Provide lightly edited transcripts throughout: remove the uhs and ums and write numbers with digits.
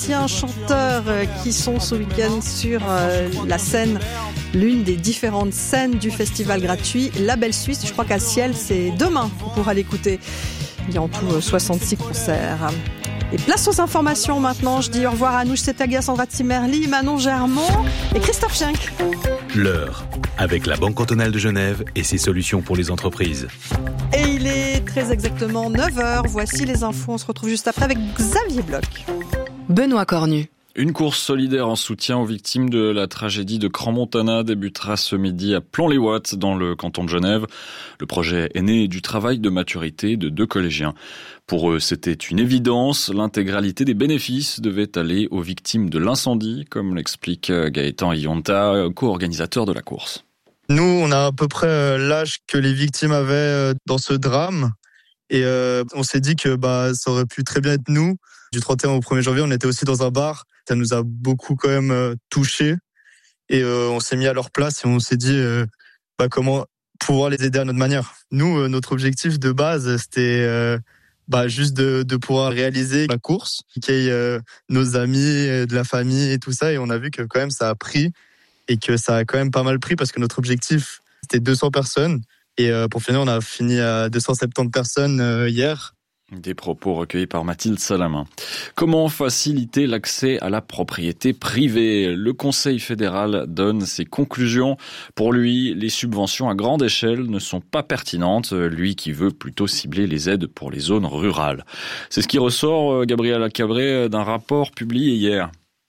musiciens, chanteurs qui sont ce week-end sur la scène, l'une des différentes scènes du festival gratuit La Belle Suisse. Je crois qu'à Ciel, c'est demain qu'on pourra l'écouter. Il y a en tout 66 concerts. Et place aux informations maintenant. Je dis au revoir à Anouche Setaga, Sandra Timerli, Manon Germont et Christophe Schenk. L'heure, avec la Banque cantonale de Genève et ses solutions pour les entreprises. Et il est très exactement 9h. Voici les infos. On se retrouve juste après avec Xavier Bloch. Benoît Cornu. Une course solidaire en soutien aux victimes de la tragédie de Crans-Montana débutera ce midi à Plan-les-Ouates dans le canton de Genève. Le projet est né du travail de maturité de 2 collégiens. Pour eux, c'était une évidence. L'intégralité des bénéfices devait aller aux victimes de l'incendie, comme l'explique Gaëtan Ionta, co-organisateur de la course. Nous, on a à peu près l'âge que les victimes avaient dans ce drame. Et on s'est dit que ça aurait pu très bien être nous. Du 31 au 1er janvier, on était aussi dans un bar. Ça nous a beaucoup quand même touchés. Et on s'est mis à leur place et on s'est dit comment pouvoir les aider à notre manière. Nous, notre objectif de base, c'était juste de pouvoir réaliser la course, qu'il y ait nos amis, de la famille et tout ça. Et on a vu que quand même ça a pris et que ça a quand même pas mal pris parce que notre objectif, c'était 200 personnes. Et pour finir, on a fini à 270 personnes hier. Des propos recueillis par Mathilde Salamin. Comment faciliter l'accès à la propriété privée ? Le Conseil fédéral donne ses conclusions. Pour lui, les subventions à grande échelle ne sont pas pertinentes, lui qui veut plutôt cibler les aides pour les zones rurales. C'est ce qui ressort, Gabriela Cabré, d'un rapport publié hier.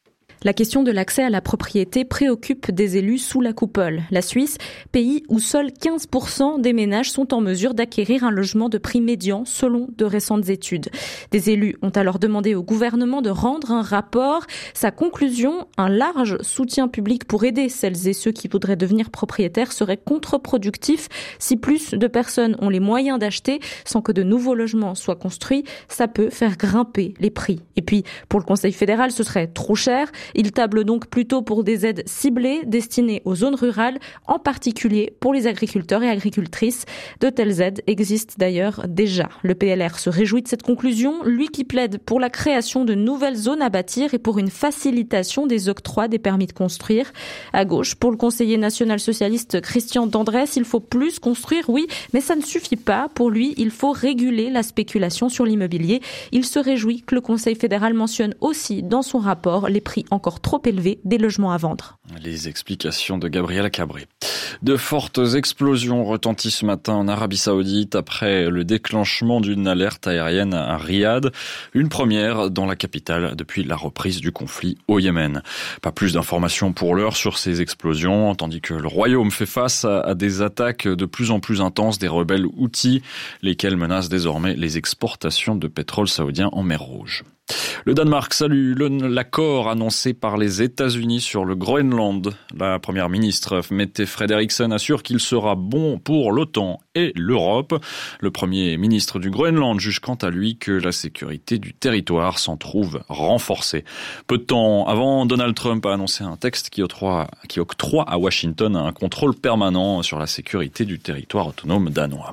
La question de l'accès à la propriété préoccupe des élus sous la coupole. La Suisse, pays où seuls 15% des ménages sont en mesure d'acquérir un logement de prix médian selon de récentes études. Des élus ont alors demandé au gouvernement de rendre un rapport. Sa conclusion, un large soutien public pour aider celles et ceux qui voudraient devenir propriétaires serait contre-productif. Si plus de personnes ont les moyens d'acheter sans que de nouveaux logements soient construits, ça peut faire grimper les prix. Et puis, pour le Conseil fédéral, ce serait trop cher. Il table donc plutôt pour des aides ciblées destinées aux zones rurales, en particulier pour les agriculteurs et agricultrices. De telles aides existent d'ailleurs déjà. Le PLR se réjouit de cette conclusion, lui qui plaide pour la création de nouvelles zones à bâtir et pour une facilitation des octrois des permis de construire. À gauche, pour le conseiller national socialiste Christian Dandrès, il faut plus construire, oui, mais ça ne suffit pas. Pour lui, il faut réguler la spéculation sur l'immobilier. Il se réjouit que le Conseil fédéral mentionne aussi dans son rapport les prix encore trop élevés des logements à vendre. Les explications de Gabriela Cabré. De fortes explosions retentissent ce matin en Arabie Saoudite après le déclenchement d'une alerte aérienne à Riyad. Une première dans la capitale depuis la reprise du conflit au Yémen. Pas plus d'informations pour l'heure sur ces explosions, tandis que le Royaume fait face à des attaques de plus en plus intenses des rebelles Houthis, lesquels menacent désormais les exportations de pétrole saoudien en mer Rouge. Le Danemark salue l'accord annoncé par les États-Unis sur le Groenland. La première ministre Mette Frederiksen assure qu'il sera bon pour l'OTAN et l'Europe. Le premier ministre du Groenland juge quant à lui que la sécurité du territoire s'en trouve renforcée. Peu de temps avant, Donald Trump a annoncé un texte qui octroie à Washington un contrôle permanent sur la sécurité du territoire autonome danois.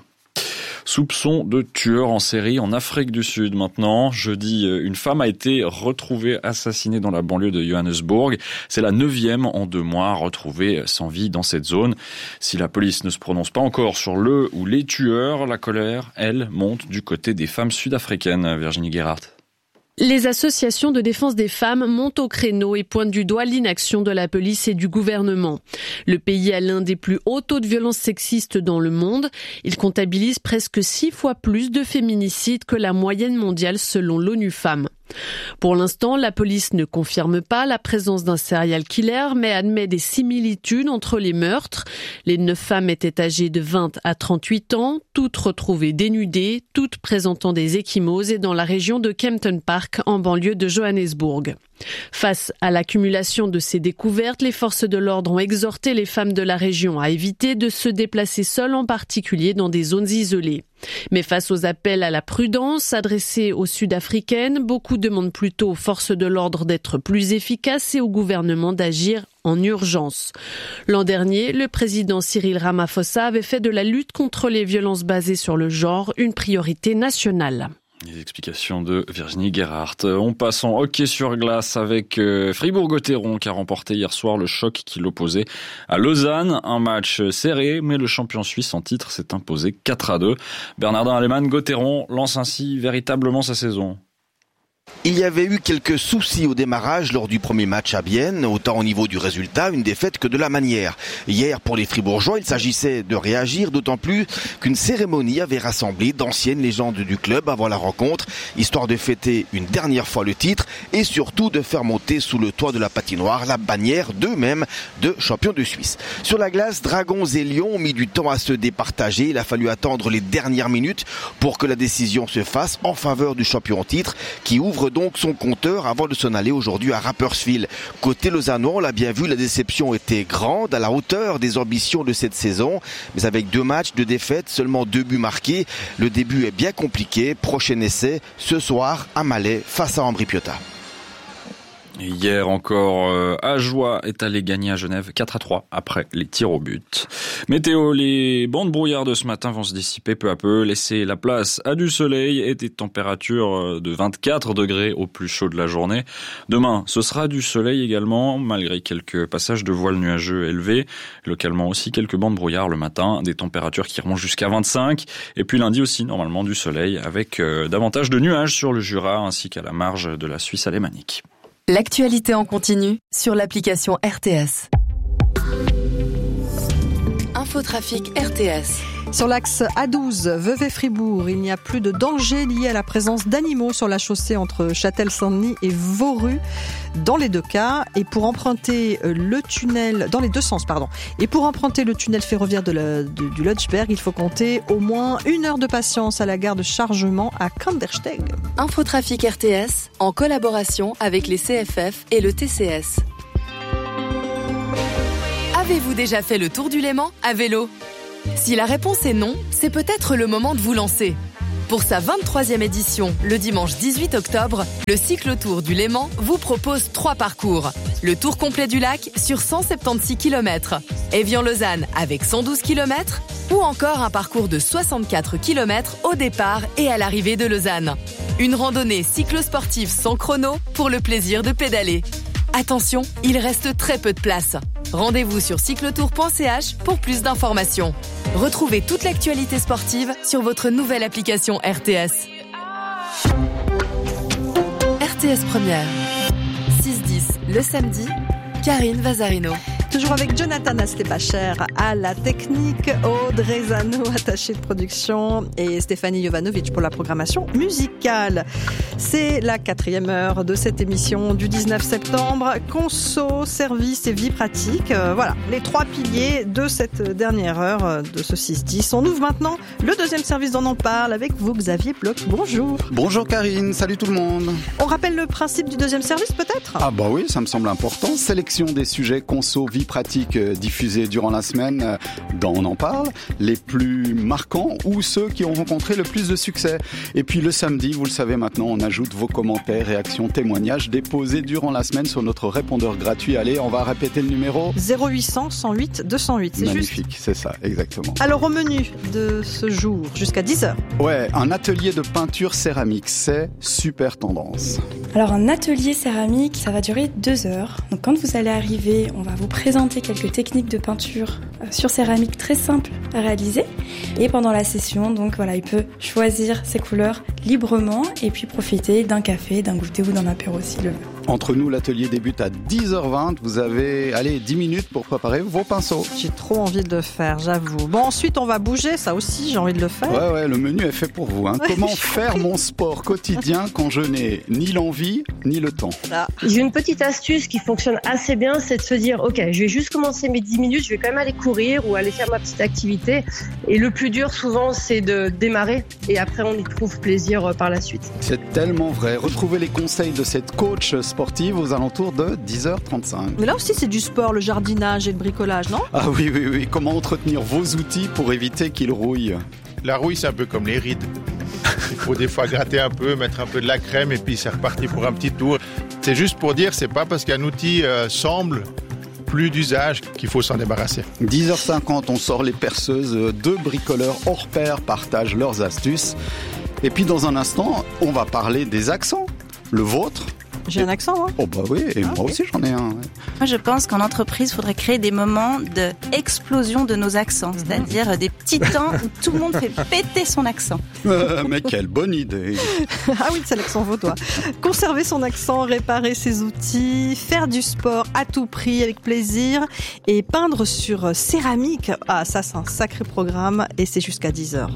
Soupçon de tueur en série en Afrique du Sud maintenant. Jeudi, une femme a été retrouvée assassinée dans la banlieue de Johannesburg. C'est la 9e en 2 mois retrouvée sans vie dans cette zone. Si la police ne se prononce pas encore sur le ou les tueurs, la colère, elle, monte du côté des femmes sud-africaines. Virginie Guérard. Les associations de défense des femmes montent au créneau et pointent du doigt l'inaction de la police et du gouvernement. Le pays a l'un des plus hauts taux de violence sexiste dans le monde. Il comptabilise presque 6 fois plus de féminicides que la moyenne mondiale selon l'ONU Femmes. Pour l'instant, la police ne confirme pas la présence d'un serial killer, mais admet des similitudes entre les meurtres. Les 9 femmes étaient âgées de 20 à 38 ans, toutes retrouvées dénudées, toutes présentant des ecchymoses et dans la région de Kempton Park, en banlieue de Johannesburg. Face à l'accumulation de ces découvertes, les forces de l'ordre ont exhorté les femmes de la région à éviter de se déplacer seules, en particulier dans des zones isolées. Mais face aux appels à la prudence adressés aux Sud-Africaines, beaucoup demandent plutôt aux forces de l'ordre d'être plus efficaces et au gouvernement d'agir en urgence. L'an dernier, le président Cyril Ramaphosa avait fait de la lutte contre les violences basées sur le genre une priorité nationale. Les explications de Virginie Gerhardt. On passe en hockey sur glace avec Fribourg-Gotteron qui a remporté hier soir le choc qui l'opposait à Lausanne. Un match serré, mais le champion suisse en titre s'est imposé 4-2. Bernardin Alemann, Gotteron lance ainsi véritablement sa saison. Il y avait eu quelques soucis au démarrage lors du premier match à Bienne, autant au niveau du résultat, une défaite que de la manière. Hier, pour les Fribourgeois, il s'agissait de réagir, d'autant plus qu'une cérémonie avait rassemblé d'anciennes légendes du club avant la rencontre, histoire de fêter une dernière fois le titre et surtout de faire monter sous le toit de la patinoire la bannière d'eux-mêmes de champions de Suisse. Sur la glace, Dragons et Lions ont mis du temps à se départager. Il a fallu attendre les dernières minutes pour que la décision se fasse en faveur du champion en titre qui ouvre donc son compteur avant de s'en aller aujourd'hui à Rapperswil. Côté lausannois, on l'a bien vu, la déception était grande, à la hauteur des ambitions de cette saison, mais avec 2 matchs de défaite, seulement 2 buts marqués, le début est bien compliqué. Prochain essai ce soir à Malais face à Ambri Piotta. Hier encore, Ajoie est allé gagner à Genève 4-3 après les tirs au but. Météo, les bancs de brouillard de ce matin vont se dissiper peu à peu, laisser la place à du soleil et des températures de 24 degrés au plus chaud de la journée. Demain, ce sera du soleil également, malgré quelques passages de voiles nuageux élevés. Localement aussi, quelques bancs de brouillard le matin, des températures qui remontent jusqu'à 25. Et puis lundi aussi, normalement, du soleil avec davantage de nuages sur le Jura ainsi qu'à la marge de la Suisse alémanique. L'actualité en continu sur l'application RTS. Infotrafic RTS. Sur l'axe A12, Vevey-Fribourg, il n'y a plus de danger lié à la présence d'animaux sur la chaussée entre Châtel-Saint-Denis et Vauru dans les 2 cas. Et pour emprunter le tunnel, dans les 2 sens, pardon. Et pour emprunter le tunnel ferroviaire du Lötschberg, il faut compter au moins 1 heure de patience à la gare de chargement à Kandersteg. Infotrafic RTS en collaboration avec les CFF et le TCS. Avez-vous déjà fait le tour du Léman à vélo ? Si la réponse est non, c'est peut-être le moment de vous lancer. Pour sa 23e édition, le dimanche 18 octobre, le cyclotour du Léman vous propose 3 parcours. Le tour complet du lac sur 176 km, Évian-Lausanne avec 112 km, ou encore un parcours de 64 km au départ et à l'arrivée de Lausanne. Une randonnée cyclosportive sans chrono pour le plaisir de pédaler. Attention, il reste très peu de place. Rendez-vous sur cyclotour.ch pour plus d'informations. Retrouvez toute l'actualité sportive sur votre nouvelle application RTS. RTS Première. 6-10 le samedi, Karine Vazarino. Toujours avec Jonathan Astebacher à la technique, Audrey Zano, attachée de production, et Stéphanie Jovanovic pour la programmation musicale. C'est la 4e heure de cette émission du 19 septembre. Conso, service et vie pratique. Voilà, les 3 piliers de cette dernière heure de ce 6-10. On ouvre maintenant le 2e service dont on parle avec vous, Xavier Bloch. Bonjour. Bonjour Karine, salut tout le monde. On rappelle le principe du 2e service peut-être ? Ah bah oui, ça me semble important. Sélection des sujets conso, vie pratique diffusés durant la semaine dans On en parle, les plus marquants ou ceux qui ont rencontré le plus de succès. Et puis le samedi, vous le savez maintenant, on ajoute vos commentaires, réactions, témoignages déposés durant la semaine sur notre répondeur gratuit. Allez, on va répéter le numéro 0800 108 208, c'est magnifique, juste. C'est ça, exactement. Alors au menu de ce jour, jusqu'à 10h. Ouais, un atelier de peinture céramique, c'est super tendance. Alors un atelier céramique, ça va durer 2 heures. Donc quand vous allez arriver, on va vous présenter quelques techniques de peinture sur céramique très simples à réaliser. Et pendant la session, donc voilà, il peut choisir ses couleurs librement et puis profiter d'un café, d'un goûter ou d'un apéro s'il le veut. Entre nous, l'atelier débute à 10h20. Vous avez, 10 minutes pour préparer vos pinceaux. J'ai trop envie de le faire, j'avoue. Bon, ensuite, on va bouger, ça aussi, j'ai envie de le faire. Ouais, le menu est fait pour vous. Hein. Comment faire mon sport quotidien quand je n'ai ni l'envie, ni le temps ? Là. J'ai une petite astuce qui fonctionne assez bien, c'est de se dire, ok, je vais juste commencer mes 10 minutes, je vais quand même aller courir ou aller faire ma petite activité. Et le plus dur, souvent, c'est de démarrer. Et après, on y trouve plaisir par la suite. C'est tellement vrai. Retrouvez les conseils de cette coach sportive aux alentours de 10h35. Mais là aussi, c'est du sport, le jardinage et le bricolage, non ? Ah oui. Comment entretenir vos outils pour éviter qu'ils rouillent ? La rouille, c'est un peu comme les rides. Il faut des fois gratter un peu, mettre un peu de la crème et puis c'est reparti pour un petit tour. C'est juste pour dire, c'est pas parce qu'un outil semble plus d'usage qu'il faut s'en débarrasser. 10h50, on sort les perceuses. 2 bricoleurs hors pair partagent leurs astuces. Et puis dans un instant, on va parler des accents. Le vôtre. J'ai un accent, moi. Oh bah oui, et moi aussi j'en ai un. Ouais. Moi je pense qu'en entreprise, il faudrait créer des moments d'explosion de nos accents, c'est-à-dire des petits temps où tout le monde fait péter son accent. Mais quelle bonne idée. Ah oui, c'est l'accent vaudois. Conserver son accent, réparer ses outils, faire du sport à tout prix avec plaisir et peindre sur céramique. Ah ça c'est un sacré programme et c'est jusqu'à 10h.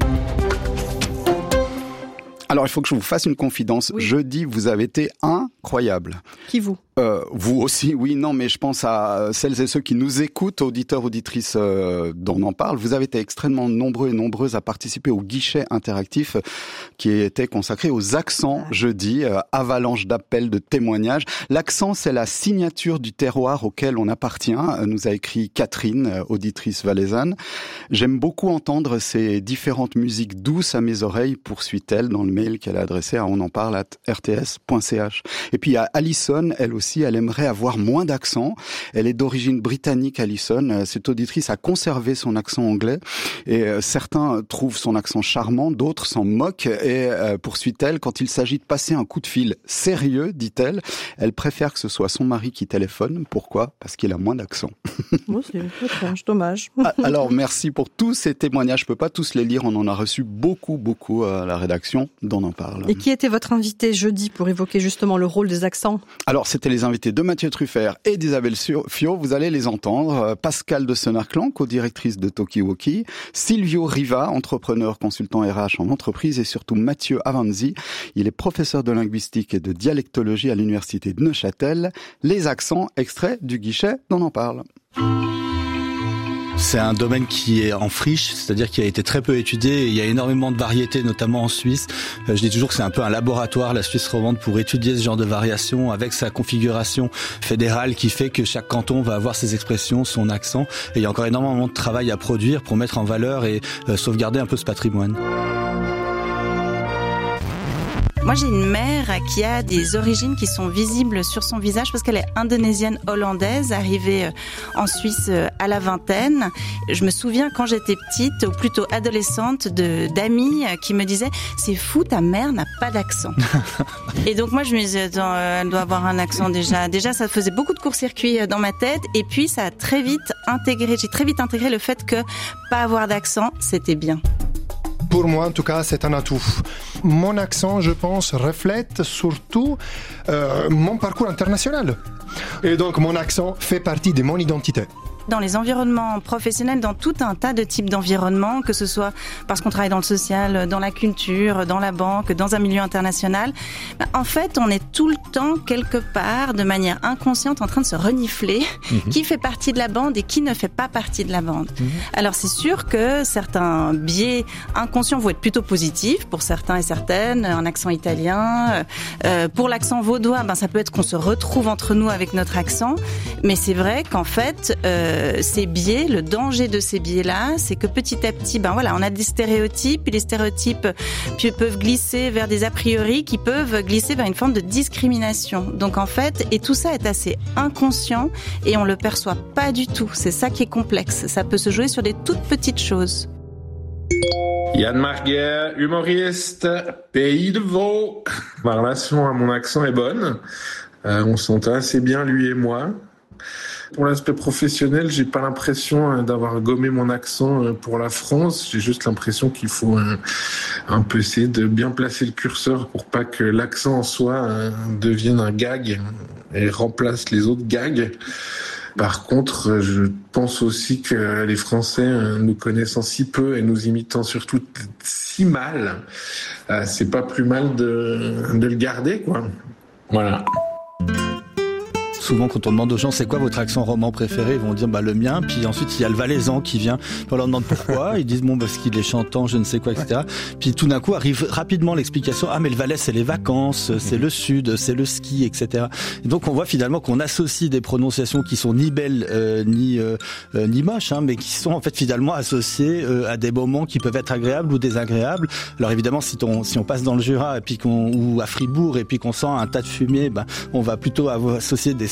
Alors, il faut que je vous fasse une confidence. Oui. Jeudi, vous avez été incroyable. Qui vous ? Vous aussi, oui, non, mais je pense à celles et ceux qui nous écoutent, auditeurs, auditrices dont on en parle. Vous avez été extrêmement nombreux et nombreuses à participer au guichet interactif qui était consacré aux accents jeudi, avalanche d'appels, de témoignages. L'accent, c'est la signature du terroir auquel on appartient, nous a écrit Catherine, auditrice valaisanne. J'aime beaucoup entendre ces différentes musiques douces à mes oreilles, poursuit-elle dans le mail qu'elle a adressé à onenparle@rts.ch. Et puis il y a Alison, elle aussi, elle aimerait avoir moins d'accent. Elle est d'origine britannique, Alison. Cette auditrice a conservé son accent anglais et certains trouvent son accent charmant, d'autres s'en moquent et poursuit-elle, quand il s'agit de passer un coup de fil sérieux, dit-elle, elle préfère que ce soit son mari qui téléphone. Pourquoi ? Parce qu'il a moins d'accent. Moi, c'est étrange, dommage. Alors, merci pour tous ces témoignages. Je peux pas tous les lire. On en a reçu beaucoup à la rédaction d'On en parle. Et qui était votre invité jeudi pour évoquer justement le rôle des accents ? Alors, c'était les invités de Mathieu Truffert et d'Isabelle Fio. Vous allez les entendre. Pascal de Senarclan, co-directrice de Talkie-Walkie. Silvio Riva, entrepreneur, consultant RH en entreprise. Et surtout Mathieu Avanzi. Il est professeur de linguistique et de dialectologie à l'université de Neuchâtel. Les accents, extraits du guichet d'On en parle. C'est un domaine qui est en friche, c'est-à-dire qui a été très peu étudié. Il y a énormément de variétés, notamment en Suisse. Je dis toujours que c'est un peu un laboratoire, la Suisse romande, pour étudier ce genre de variations avec sa configuration fédérale qui fait que chaque canton va avoir ses expressions, son accent. Et il y a encore énormément de travail à produire pour mettre en valeur et sauvegarder un peu ce patrimoine. Moi, j'ai une mère qui a des origines qui sont visibles sur son visage parce qu'elle est indonésienne-hollandaise, arrivée en Suisse à la vingtaine. Je me souviens quand j'étais petite, ou plutôt adolescente, d'amis qui me disaient « C'est fou, ta mère n'a pas d'accent. » Et donc moi, je me disais « Attends, elle doit avoir un accent déjà. » Déjà, ça faisait beaucoup de court-circuit dans ma tête et puis ça a j'ai très vite intégré le fait que pas avoir d'accent, c'était bien. Pour moi, en tout cas, c'est un atout. Mon accent, je pense, reflète surtout mon parcours international. Et donc, mon accent fait partie de mon identité. Dans les environnements professionnels, dans tout un tas de types d'environnements, que ce soit parce qu'on travaille dans le social, dans la culture, dans la banque, dans un milieu international, en fait, on est tout le temps, quelque part, de manière inconsciente, en train de se renifler qui fait partie de la bande et qui ne fait pas partie de la bande. Alors, c'est sûr que certains biais inconscients vont être plutôt positifs pour certains et certaines, un accent italien. Pour l'accent vaudois, ça peut être qu'on se retrouve entre nous avec notre accent, mais c'est vrai qu'en fait, ces biais, le danger de ces biais-là, c'est que petit à petit, on a des stéréotypes, et les stéréotypes peuvent glisser vers des a priori qui peuvent glisser vers une forme de discrimination. Donc en fait, et tout ça est assez inconscient et on le perçoit pas du tout. C'est ça qui est complexe. Ça peut se jouer sur des toutes petites choses. Yann Marguer, humoriste, pays de Vaud. Ma relation à mon accent est bonne. On s'entend assez bien, lui et moi. Pour l'aspect professionnel, j'ai pas l'impression d'avoir gommé mon accent pour la France. J'ai juste l'impression qu'il faut un peu essayer de bien placer le curseur pour pas que l'accent en soi devienne un gag et remplace les autres gags. Par contre, je pense aussi que les Français nous connaissant si peu et nous imitant surtout si mal, c'est pas plus mal de le garder, quoi. Voilà. Souvent, quand on demande aux gens c'est quoi votre accent roman préféré, ils vont dire le mien. Puis ensuite, il y a le valaisan qui vient. On leur demande pourquoi. Ils disent parce qu'il est chantant, je ne sais quoi, etc. Puis tout d'un coup arrive rapidement l'explication. Mais le Valais, c'est les vacances, c'est le sud, c'est le ski, etc. Et donc on voit finalement qu'on associe des prononciations qui sont ni belles ni moches, mais qui sont en fait finalement associées à des moments qui peuvent être agréables ou désagréables. Alors évidemment, si on passe dans le Jura et puis ou à Fribourg et puis qu'on sent un tas de fumier, on va plutôt associer des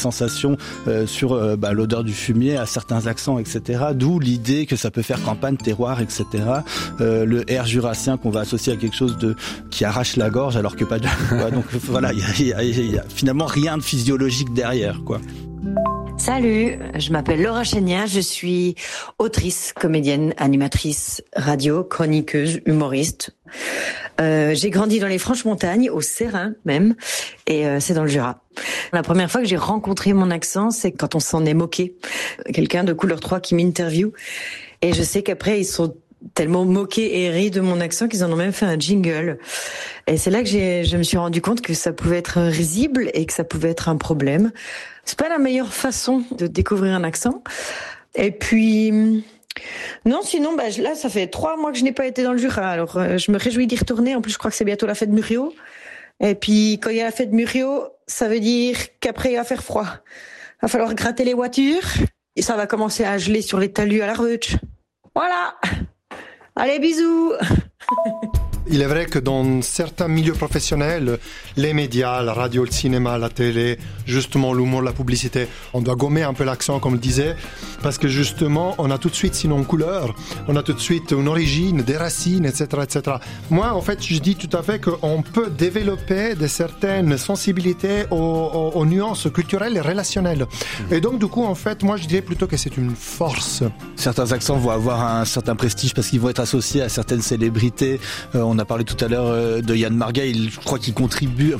sensations sur l'odeur du fumier, à certains accents, etc. D'où l'idée que ça peut faire campagne, terroir, etc. Le air jurassien qu'on va associer à quelque chose qui arrache la gorge, alors que pas de... Donc voilà, il y a finalement rien de physiologique derrière, quoi. Salut, je m'appelle Laura Chéniat, je suis autrice, comédienne, animatrice, radio, chroniqueuse, humoriste. J'ai grandi dans les Franches-Montagnes, au Sérin même, et c'est dans le Jura. La première fois que j'ai rencontré mon accent, c'est quand on s'en est moqué. Quelqu'un de Couleur 3 qui m'interviewe, et je sais qu'après ils sont tellement moqués et ri de mon accent qu'ils en ont même fait un jingle. Et c'est là que je me suis rendu compte que ça pouvait être risible et que ça pouvait être un problème. C'est pas la meilleure façon de découvrir un accent. Et puis, non, sinon, là, ça fait 3 mois que je n'ai pas été dans le Jura. Alors, je me réjouis d'y retourner. En plus, je crois que c'est bientôt la fête Muriot. Et puis, quand il y a la fête Muriot, ça veut dire qu'après, il va faire froid. Il va falloir gratter les voitures. Et ça va commencer à geler sur les talus à la Reutsch. Voilà. Allez, bisous. Il est vrai que dans certains milieux professionnels, les médias, la radio, le cinéma, la télé, justement l'humour, la publicité, on doit gommer un peu l'accent, comme le disait, parce que justement, on a tout de suite sinon une couleur, on a tout de suite une origine, des racines, etc., etc. Moi, en fait, je dis tout à fait qu'on peut développer de certaines sensibilités aux nuances culturelles et relationnelles. Et donc, du coup, en fait, moi, je dirais plutôt que c'est une force. Certains accents vont avoir un certain prestige parce qu'ils vont être associés à certaines célébrités. On a parlé tout à l'heure de Yann Marguet, je crois qu'il contribue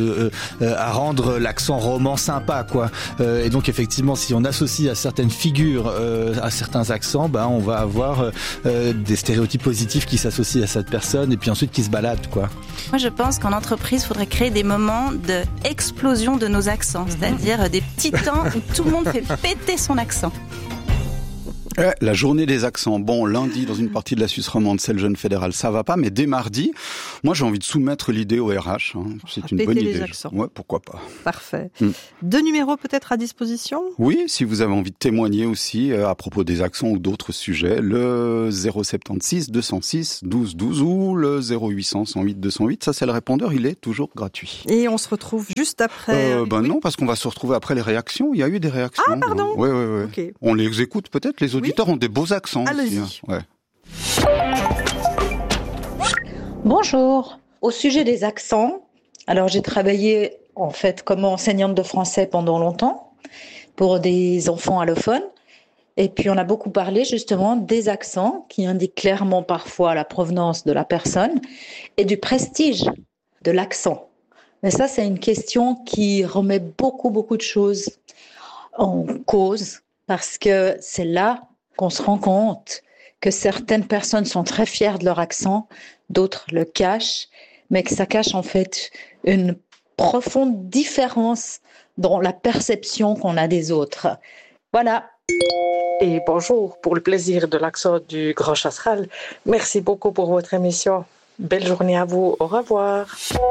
à rendre l'accent roman sympa, quoi. Et donc effectivement, si on associe à certaines figures à certains accents, on va avoir des stéréotypes positifs qui s'associent à cette personne et puis ensuite qui se baladent, quoi. Moi, je pense qu'en entreprise, il faudrait créer des moments d'explosion de nos accents, c'est-à-dire des petits temps où tout le monde fait péter son accent. La journée des accents. Bon, lundi, dans une partie de la Suisse romande, c'est le jeune fédéral, ça va pas, mais dès mardi, moi, j'ai envie de soumettre l'idée au RH. C'est une bonne idée. Les accents. Ouais, pourquoi pas. Parfait. 2 numéros peut-être à disposition ? Oui, si vous avez envie de témoigner aussi à propos des accents ou d'autres sujets, le 076 206 12 12 ou le 0800 108 208, ça c'est le répondeur, il est toujours gratuit. Et on se retrouve juste après... Non, parce qu'on va se retrouver après les réactions. Il y a eu des réactions. Ah, pardon. Oui. Okay. On les écoute peut-être, les auditeurs ont des beaux accents. Allez-y. Aussi, hein. Bonjour. Au sujet des accents, alors j'ai travaillé en fait comme enseignante de français pendant longtemps pour des enfants allophones. Et puis on a beaucoup parlé justement des accents qui indiquent clairement parfois la provenance de la personne et du prestige de l'accent. Mais ça, c'est une question qui remet beaucoup de choses en cause parce que c'est là qu'on se rend compte que certaines personnes sont très fières de leur accent, d'autres le cachent, mais que ça cache en fait une profonde différence dans la perception qu'on a des autres. Voilà. Et bonjour, pour le plaisir de l'accent du Grand Chasseral. Merci beaucoup pour votre émission. Belle journée à vous. Au revoir.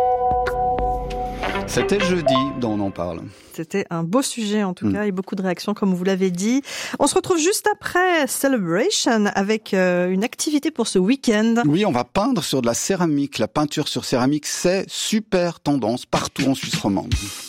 C'était jeudi dont on en parle. C'était un beau sujet en tout cas et beaucoup de réactions comme vous l'avez dit. On se retrouve juste après Celebration avec une activité pour ce week-end. Oui, on va peindre sur de la céramie. La peinture sur céramie, c'est super tendance partout en Suisse romande.